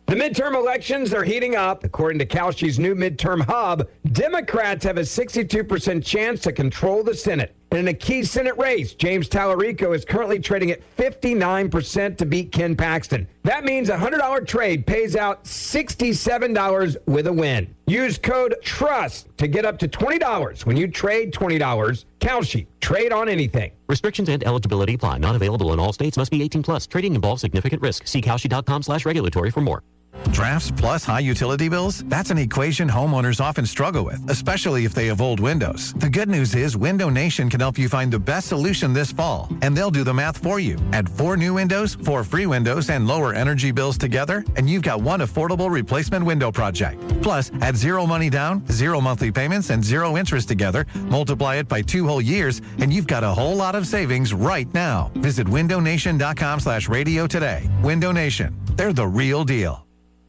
The midterm elections are heating up. According to Kalshi's new midterm hub, Democrats have a 62% chance to control the Senate. And in a key Senate race, James Tallarico is currently trading at 59% to beat Ken Paxton. That means a $100 trade pays out $67 with a win. Use code TRUST to get up to $20 when you trade $20. Kalshi, trade on anything. Restrictions and eligibility apply. Not available in all states. Must be 18 plus. Trading involves significant risk. See Kalshi.com/regulatory for more. Drafts plus high utility bills? That's an equation homeowners often struggle with, especially if they have old windows. The good news is Window Nation can help you find the best solution this fall, and they'll do the math for you. Add 4 new windows, 4 free windows, and lower energy bills together, and you've got one affordable replacement window project. Plus, add 0 money down, 0 monthly payments, and 0 interest together, multiply it by 2 whole years, and you've got a whole lot of savings right now. Visit windownation.com/radio today. Window Nation. They're the real deal.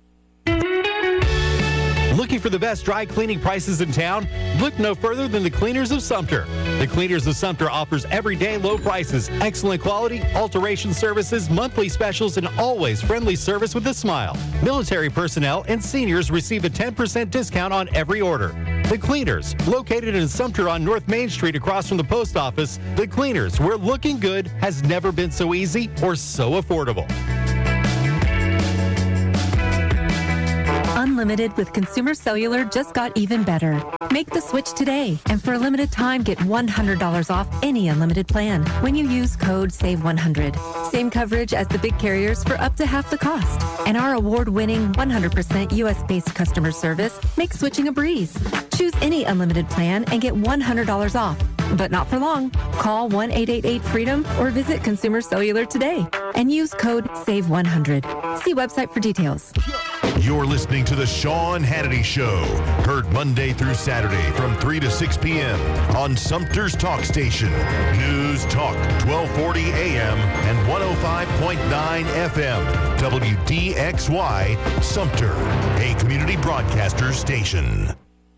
Looking for the best dry cleaning prices in town? Look no further than the Cleaners of Sumter. The Cleaners of Sumter offers everyday low prices, excellent quality, alteration services, monthly specials, and always friendly service with a smile. Military personnel and seniors receive a 10% discount on every order. The Cleaners, located in Sumter on North Main Street across from the post office. The Cleaners, where looking good has never been so easy or so affordable. Unlimited with Consumer Cellular just got even better. Make the switch today, and for a limited time, get $100 off any unlimited plan when you use code SAVE100. Same coverage as the big carriers for up to half the cost. And our award-winning 100% U.S.-based customer service makes switching a breeze. Choose any unlimited plan and get $100 off. But not for long. Call 1-888-FREEDOM or visit Consumer Cellular today and use code SAVE100. See website for details. You're listening to The Sean Hannity Show, heard Monday through Saturday from 3 to 6 p.m. on Sumter's Talk Station, News Talk 1240 AM and 105.9 FM, WDXY, Sumter, a community broadcaster station.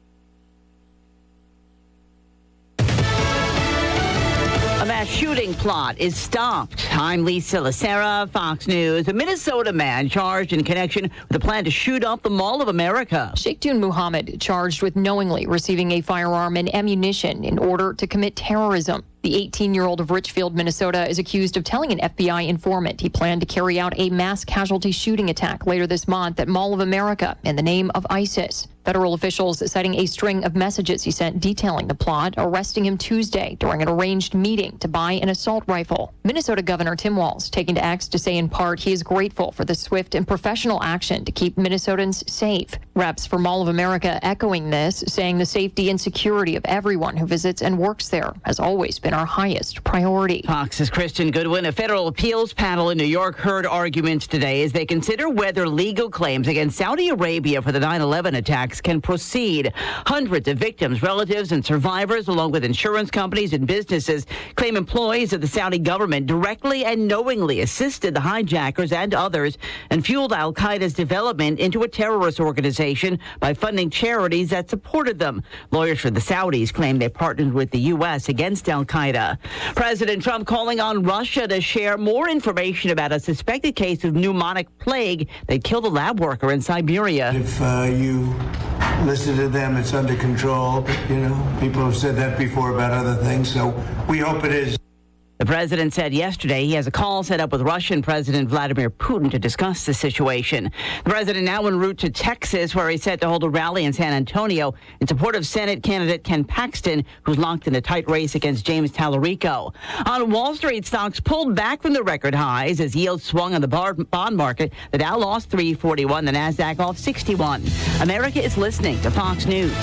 A mass shooting plot is stopped. I'm Lisa Lacera, Fox News. A Minnesota man charged in connection with a plan to shoot up the Mall of America. Sheikhtun Muhammad charged with knowingly receiving a firearm and ammunition in order to commit terrorism. The 18-year-old of Richfield, Minnesota, is accused of telling an FBI informant he planned to carry out a mass casualty shooting attack later this month at Mall of America in the name of ISIS. Federal officials citing a string of messages he sent detailing the plot, arresting him Tuesday during an arranged meeting to buy an assault rifle. Minnesota Governor Tim Walz taking to X to say in part he is grateful for the swift and professional action to keep Minnesotans safe. Reps for Mall of America echoing this, saying the safety and security of everyone who visits and works there has always been our highest priority. Fox's Kristen Goodwin. A federal appeals panel in New York heard arguments today as they consider whether legal claims against Saudi Arabia for the 9/11 attacks can proceed. Hundreds of victims, relatives, and survivors, along with insurance companies and businesses, claim employees of the Saudi government directly and knowingly assisted the hijackers and others and fueled al-Qaeda's development into a terrorist organization by funding charities that supported them. Lawyers for the Saudis claim they partnered with the U.S. against al-Qaeda. President Trump calling on Russia to share more information about a suspected case of pneumonic plague that killed a lab worker in Siberia. If you listen to them, it's under control. But, people have said that before about other things, so we hope it is. The president said yesterday he has a call set up with Russian President Vladimir Putin to discuss the situation. The president now en route to Texas, where he's set to hold a rally in San Antonio in support of Senate candidate Ken Paxton, who's locked in a tight race against James Tallarico. On Wall Street, stocks pulled back from the record highs as yields swung on the bond market. The Dow lost 341, the Nasdaq off 61. America is listening to Fox News.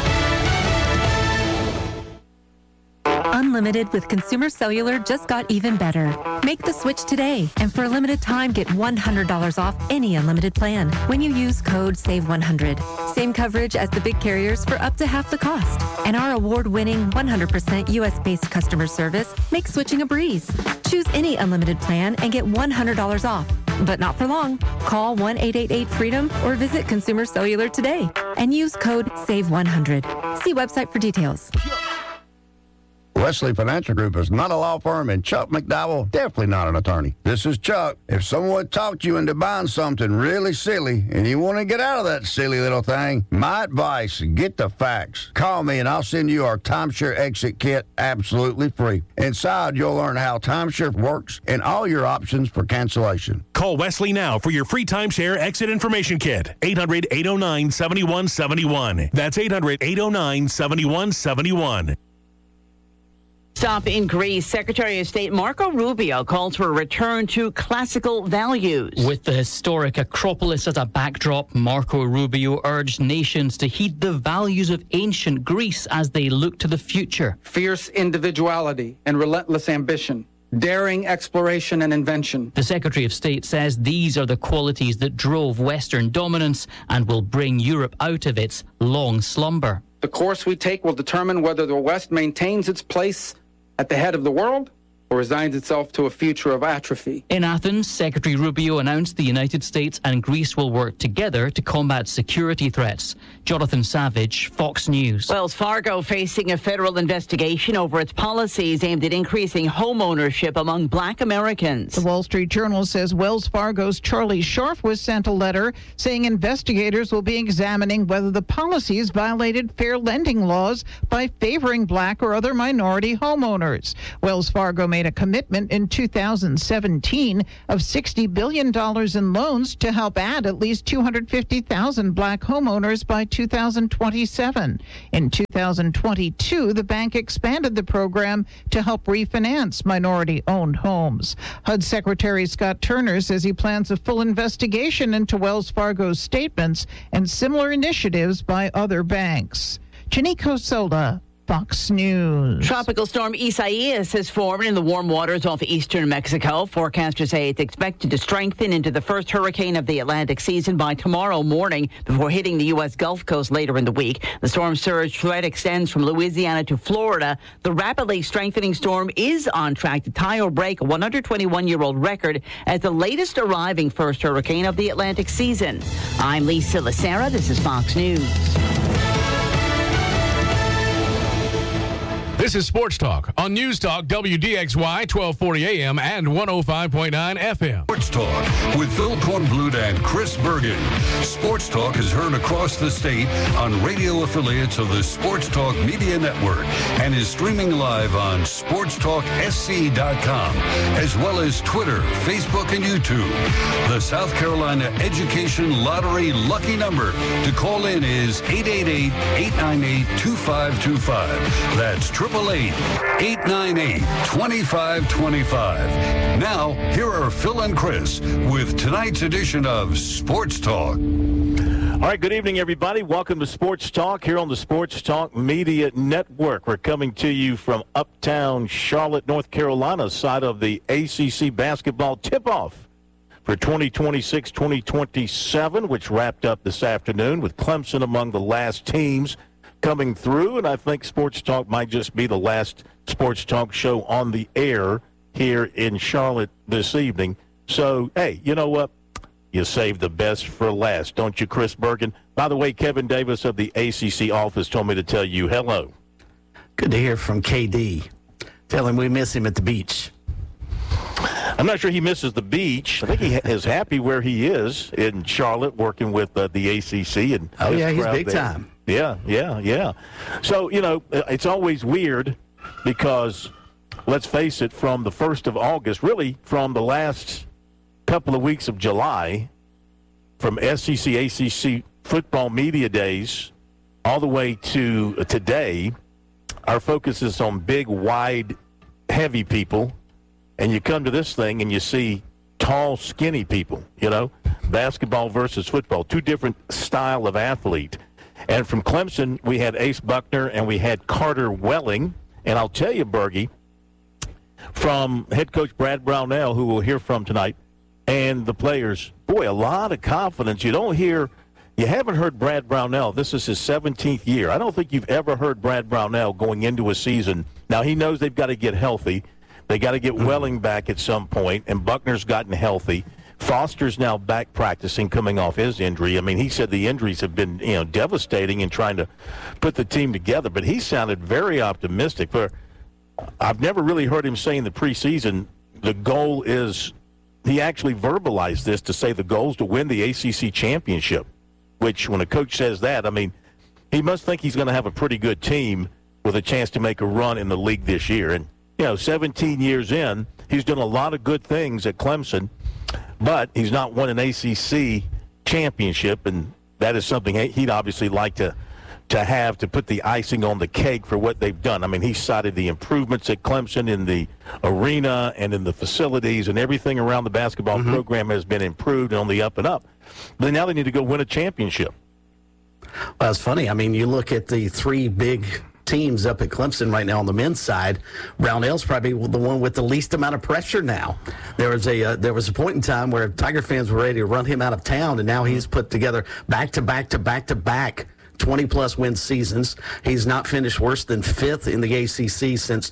Unlimited with Consumer Cellular just got even better. Make the switch today, and for a limited time, get $100 off any unlimited plan when you use code SAVE100. Same coverage as the big carriers for up to half the cost. And our award-winning 100% U.S.-based customer service makes switching a breeze. Choose any unlimited plan and get $100 off. But not for long. Call 1-888-FREEDOM or visit Consumer Cellular today and use code SAVE100. See website for details. Wesley Financial Group is not a law firm, and Chuck McDowell, definitely not an attorney. This is Chuck. If someone talked you into buying something really silly and you want to get out of that silly little thing, my advice, get the facts. Call me and I'll send you our timeshare exit kit absolutely free. Inside, you'll learn how timeshare works and all your options for cancellation. Call Wesley now for your free timeshare exit information kit. 800-809-7171. That's 800-809-7171. Stop in Greece. Secretary of State Marco Rubio calls for a return to classical values. With the historic Acropolis as a backdrop, Marco Rubio urged nations to heed the values of ancient Greece as they look to the future. Fierce individuality and relentless ambition. Daring exploration and invention. The Secretary of State says these are the qualities that drove Western dominance and will bring Europe out of its long slumber. The course we take will determine whether the West maintains its place at the head of the world or resigns itself to a future of atrophy. In Athens, Secretary Rubio announced the United States and Greece will work together to combat security threats. Jonathan Savage, Fox News. Wells Fargo facing a federal investigation over its policies aimed at increasing home ownership among Black Americans. The Wall Street Journal says Wells Fargo's Charlie Scharf was sent a letter saying investigators will be examining whether the policies violated fair lending laws by favoring Black or other minority homeowners. Wells Fargo made a commitment in 2017 of $60 billion in loans to help add at least 250,000 Black homeowners by 2027. In 2022, the bank expanded the program to help refinance minority-owned homes. HUD Secretary Scott Turner says he plans a full investigation into Wells Fargo's statements and similar initiatives by other banks. Janiko Sola, Fox News. Tropical storm Isaias has formed in the warm waters off eastern Mexico. Forecasters say it's expected to strengthen into the first hurricane of the Atlantic season by tomorrow morning before hitting the U.S. Gulf Coast later in the week. The storm surge threat extends from Louisiana to Florida. The rapidly strengthening storm is on track to tie or break a 121-year-old record as the latest arriving first hurricane of the Atlantic season. I'm Lisa Lacera. This is Fox News. This is Sports Talk on News Talk WDXY 1240 AM and 105.9 FM. Sports Talk with Phil Kornblut and Chris Bergen. Sports Talk is heard across the state on radio affiliates of the Sports Talk Media Network and is streaming live on sportstalksc.com as well as Twitter, Facebook, and YouTube. The South Carolina Education Lottery lucky number to call in is 888-898-2525. That's 888-898-2525. Now, here are Phil and Chris with tonight's edition of Sports Talk. All right, good evening, everybody. Welcome to Sports Talk here on the Sports Talk Media Network. We're coming to you from uptown Charlotte, North Carolina, side of the ACC basketball tip-off for 2026-2027, which wrapped up this afternoon with Clemson among the last teams coming through, and I think Sports Talk might just be the last Sports Talk show on the air here in Charlotte this evening. So, hey, you know what? You save the best for last, don't you, Chris Bergen? By the way, Kevin Davis of the ACC office told me to tell you hello. Good to hear from KD. Tell him we miss him at the beach. I'm not sure he misses the beach. I think he is happy where he is in Charlotte working with the ACC. And oh, yeah, he's big time. Yeah. So, you know, it's always weird because, let's face it, from the 1st of August, really from the last couple of weeks of July, from SEC, ACC football media days all the way to today, our focus is on big, wide, heavy people. And you come to this thing and you see tall, skinny people, you know, basketball versus football, two different style of athlete. And from Clemson, we had Ace Buckner and we had Carter Welling. And I'll tell you, Bergie, from head coach Brad Brownell, who we'll hear from tonight, and the players, boy, a lot of confidence. You haven't heard Brad Brownell. This is his 17th year. I don't think you've ever heard Brad Brownell going into a season. Now, he knows they've got to get healthy. They got to get Welling back at some point, and Buckner's gotten healthy. Foster's now back practicing, coming off his injury. I mean, he said the injuries have been, devastating in trying to put the team together, but he sounded very optimistic. For I've never really heard him say in the preseason the goal is, he actually verbalized this to say the goal is to win the ACC championship, which when a coach says that, I mean, he must think he's going to have a pretty good team with a chance to make a run in the league this year. And, 17 years in, he's done a lot of good things at Clemson, but he's not won an ACC championship, and that is something he'd obviously like to have to put the icing on the cake for what they've done. I mean, he cited the improvements at Clemson in the arena and in the facilities, and everything around the basketball program has been improved and on the up and up. But now they need to go win a championship. Well, it's funny. I mean, you look at the three big teams up at Clemson right now on the men's side. Brownell's probably the one with the least amount of pressure now. There was a point in time where Tiger fans were ready to run him out of town, and now he's put together back-to-back 20-plus win seasons. He's not finished worse than fifth in the ACC since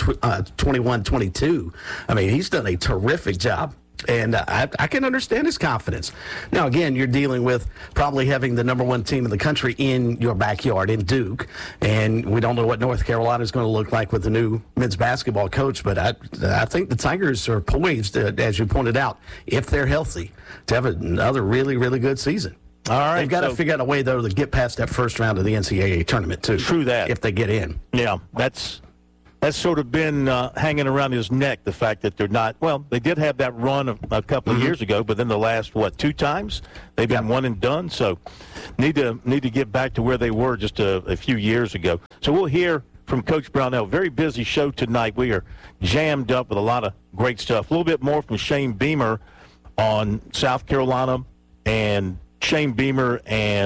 21-22. I mean, he's done a terrific job. And I can understand his confidence. Now, again, you're dealing with probably having the number one team in the country in your backyard in Duke. And we don't know what North Carolina is going to look like with the new men's basketball coach. But I think the Tigers are poised, as you pointed out, if they're healthy, to have another really, really good season. All right. They've got to figure out a way, though, to get past that first round of the NCAA tournament, too. True that. If they get in. Yeah, that's sort of been hanging around his neck, the fact that they're not, well, they did have that run a couple of years ago, but then the last, two times? They've been one and done, so need to get back to where they were just a few years ago. So we'll hear from Coach Brownell. Very busy show tonight. We are jammed up with a lot of great stuff. A little bit more from Shane Beamer on South Carolina, and Shane Beamer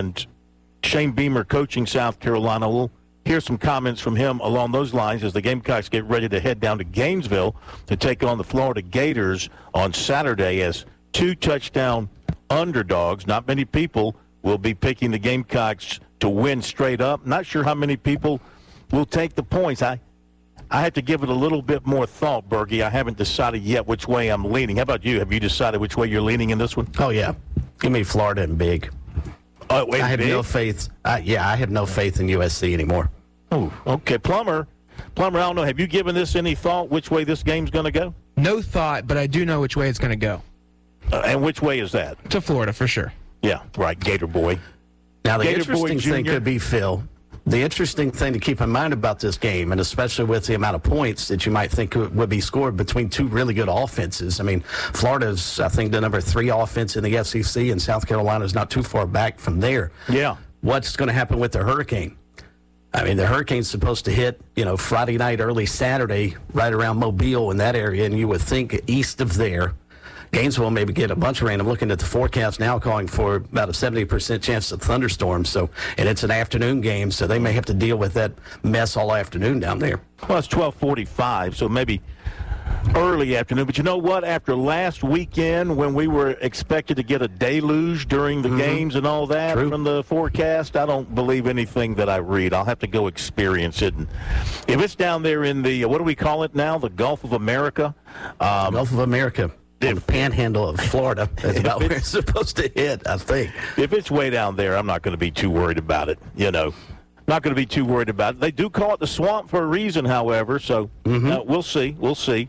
coaching South Carolina. We'll hear some comments from him along those lines as the Gamecocks get ready to head down to Gainesville to take on the Florida Gators on Saturday as 2-touchdown underdogs. Not many people will be picking the Gamecocks to win straight up. Not sure how many people will take the points. I have to give it a little bit more thought, Bergie. I haven't decided yet which way I'm leaning. How about you? Have you decided which way you're leaning in this one? Oh, yeah. Give me Florida and big. Oh, wait, I have no faith. I have no faith in USC anymore. Oh, okay. Plummer, I don't know. Have you given this any thought, which way this game's going to go? No thought, but I do know which way it's going to go. And which way is that? To Florida, for sure. Yeah, right. Gator boy. Now, the Gator interesting thing could be, Phil, the interesting thing to keep in mind about this game, and especially with the amount of points that you might think would be scored between two really good offenses. I mean, Florida's, I think, the number 3 offense in the SEC, and South Carolina's not too far back from there. Yeah. What's going to happen with the Hurricane? I mean, the Hurricane's supposed to hit, Friday night, early Saturday, right around Mobile in that area, and you would think east of there, Gainesville maybe get a bunch of rain. I'm looking at the forecast now calling for about a 70% chance of thunderstorms. And it's an afternoon game, so they may have to deal with that mess all afternoon down there. Well, it's 12:45, so maybe early afternoon. But you know what? After last weekend, when we were expected to get a deluge during the games and all that from the forecast, I don't believe anything that I read. I'll have to go experience it. And if it's down there in the, what do we call it now, the Gulf of America? Gulf of America. On the panhandle of Florida. That's about where it's supposed to hit, I think. If it's way down there, I'm not going to be too worried about it, Not going to be too worried about it. They do call it the swamp for a reason, however, so we'll see. We'll see.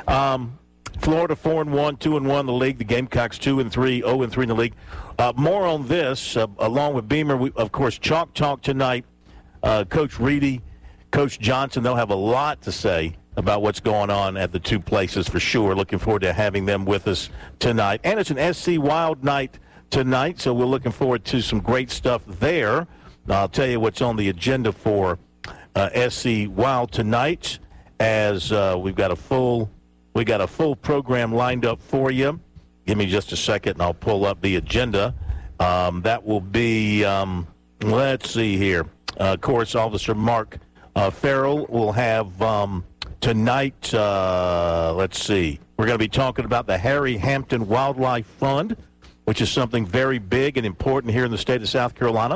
Florida 4-1, 2-1 in the league. The Gamecocks 2-3, 0-3 in the league. More on this, along with Beamer. We, of course, Chalk Talk tonight. Coach Reedy, Coach Johnson, they'll have a lot to say about what's going on at the two places for sure. Looking forward to having them with us tonight. And it's an SC Wild night tonight, so we're looking forward to some great stuff there. I'll tell you what's on the agenda for SC Wild tonight, as we got a full program lined up for you. Give me just a second, and I'll pull up the agenda. That will be, let's see here. Of course, Officer Mark Farrell will have tonight, let's see. We're going to be talking about the Harry Hampton Wildlife Fund, which is something very big and important here in the state of South Carolina,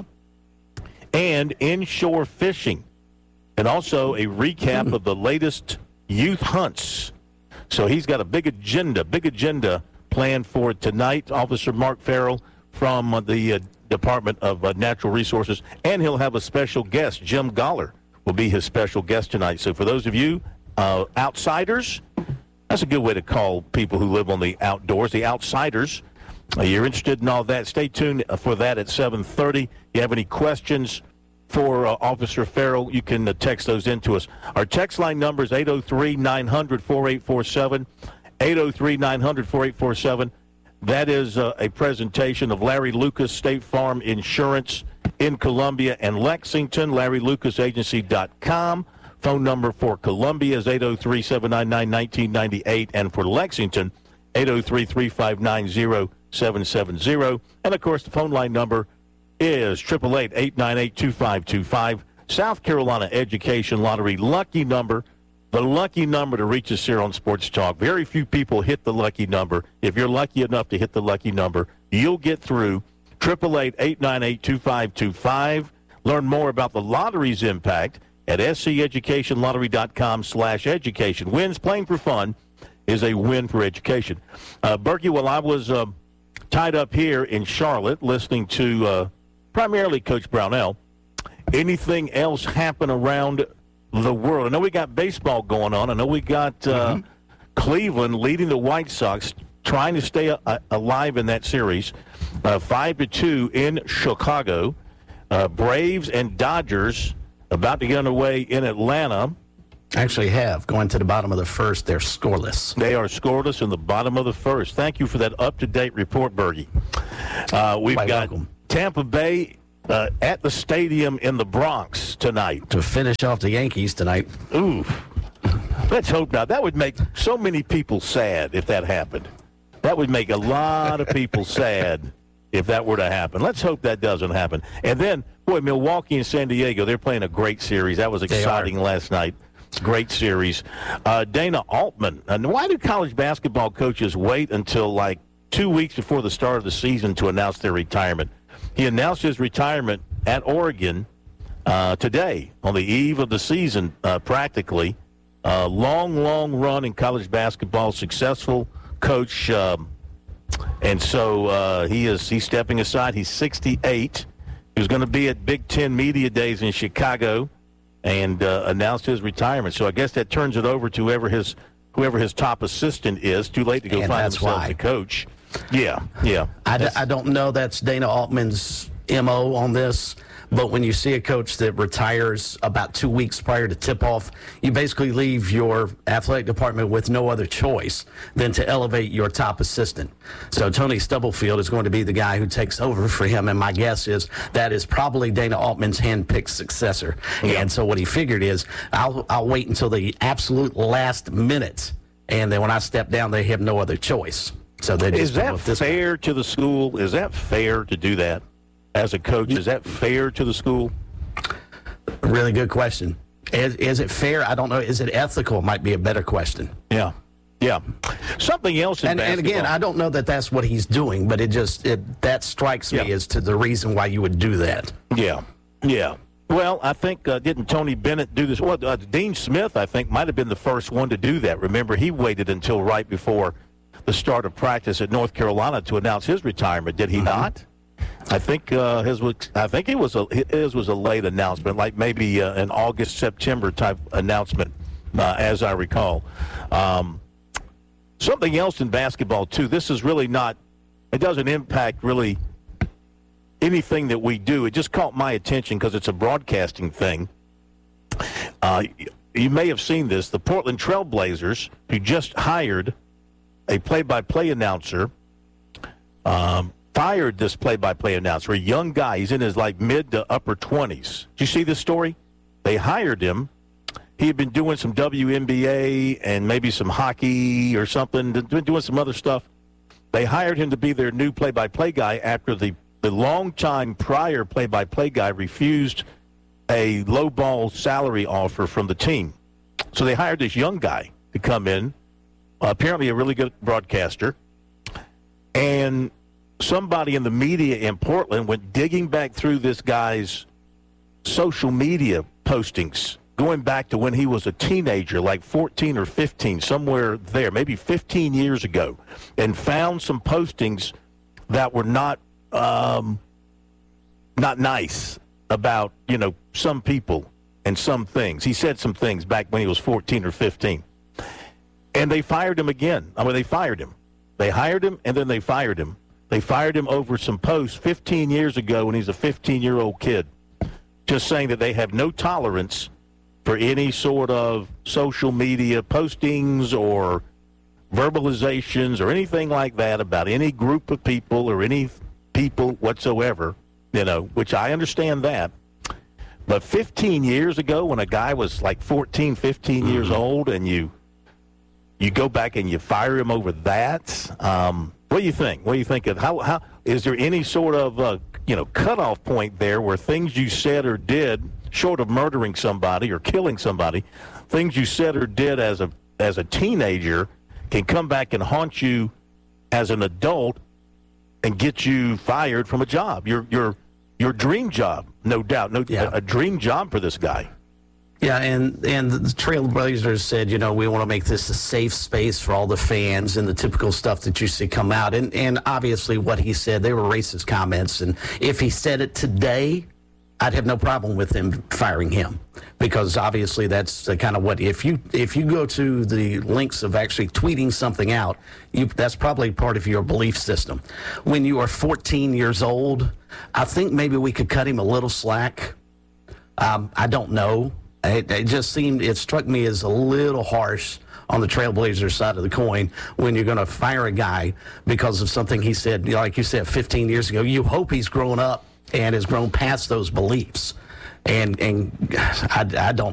and inshore fishing, and also a recap of the latest youth hunts. So he's got a big agenda planned for tonight, Officer Mark Farrell from the Department of Natural Resources, and he'll have a special guest. Jim Goller will be his special guest tonight. So for those of you Outsiders. That's a good way to call people who live on the outdoors, the outsiders. You're interested in all that. Stay tuned for that at 7:30. You have any questions for Officer Farrell, you can text those into us. Our text line number is 803-900-4847, 803-900-4847. That is a presentation of Larry Lucas State Farm Insurance in Columbia and Lexington, LarryLucasAgency.com. Phone number for Columbia is 803-799-1998, and for Lexington, 803-359-0770. And, of course, the phone line number is 888-898-2525. South Carolina Education Lottery lucky number, the lucky number to reach us here on Sports Talk. Very few people hit the lucky number. If you're lucky enough to hit the lucky number, you'll get through. 888-898-2525. Learn more about the lottery's impact at sceducationlottery.com/education. Wins playing for fun is a win for education. Berkey, while I was tied up here in Charlotte listening to primarily Coach Brownell, anything else happen around the world? I know we got baseball going on. I know we got Cleveland leading the White Sox, trying to stay alive in that series, 5-2 in Chicago. Braves and Dodgers about to get underway in Atlanta. Actually going to the bottom of the first. They're scoreless. They are scoreless in the bottom of the first. Thank you for that up-to-date report, Bergie. We've got Tampa Bay at the stadium in the Bronx tonight. To finish off the Yankees tonight. Ooh. Let's hope not. That would make so many people sad if that happened. That would make a lot of people sad if that were to happen. Let's hope that doesn't happen. And then, boy, Milwaukee and San Diego, they're playing a great series. That was exciting last night. Great series. Dana Altman. And why do college basketball coaches wait until like 2 weeks before the start of the season to announce their retirement? He announced his retirement at Oregon today on the eve of the season, practically. Long run in college basketball, successful coach. And so he's stepping aside. He's 68. He was going to be at Big Ten Media Days in Chicago and announced his retirement. So I guess that turns it over to whoever his top assistant is. Too late to go find himself a coach. Yeah. I don't know that's Dana Altman's MO on this, but when you see a coach that retires about 2 weeks prior to tip-off, you basically leave your athletic department with no other choice than to elevate your top assistant. So Tony Stubblefield is going to be the guy who takes over for him, and my guess is that is probably Dana Altman's hand-picked successor. Yeah. And so what he figured is, I'll wait until the absolute last minute, and then when I step down, they have no other choice. So is that fair to the school? Is that fair to do that as a coach? Is that fair to the school? Really good question. Is it fair? I don't know. Is it ethical? Might be a better question. Yeah. Something else in basketball. And again, I don't know that that's what he's doing, but that strikes me as to the reason why you would do that. Yeah. Well, I think, didn't Tony Bennett do this? Well, Dean Smith, I think, might have been the first one to do that. Remember, he waited until right before the start of practice at North Carolina to announce his retirement. Did he not? I think his was a late announcement, like maybe an August, September type announcement, as I recall. Something else in basketball, too. This is really not, it doesn't impact really anything that we do. It just caught my attention because it's a broadcasting thing. You may have seen this. The Portland Trail Blazers, who just hired a play-by-play announcer, fired this play-by-play announcer, a young guy. He's in his mid to upper 20s. Did you see this story? They hired him. He had been doing some WNBA and maybe some hockey or something, been doing some other stuff. They hired him to be their new play-by-play guy after the long-time prior play-by-play guy refused a low-ball salary offer from the team. So they hired this young guy to come in, apparently a really good broadcaster, and somebody in the media in Portland went digging back through this guy's social media postings, going back to when he was a teenager, like 14 or 15, somewhere there, maybe 15 years ago, and found some postings that were not nice about, some people. and some things. He said some things back when he was 14 or 15. And they fired him again. They fired him. They hired him, and then they fired him. They fired him over some posts 15 years ago when he's a 15-year-old kid, just saying that they have no tolerance for any sort of social media postings or verbalizations or anything like that about any group of people or any people whatsoever, which I understand that. But 15 years ago when a guy was like 14, 15 years old and you go back and you fire him over that, what do you think? What do you think of how is there any sort of cutoff point there where things you said or did, short of murdering somebody or killing somebody, things you said or did as a teenager can come back and haunt you as an adult and get you fired from a job, your dream job, no doubt, a dream job for this guy. Yeah, and the Trailblazers said, we want to make this a safe space for all the fans and the typical stuff that you see come out. And obviously what he said, they were racist comments. And if he said it today, I'd have no problem with him firing him, because obviously that's the kind of what if you go to the links of actually tweeting something out, that's probably part of your belief system. When you are 14 years old, I think maybe we could cut him a little slack. I don't know. It struck me as a little harsh on the Trailblazers side of the coin when you're going to fire a guy because of something he said, like you said, 15 years ago. You hope he's grown up and has grown past those beliefs. And I don't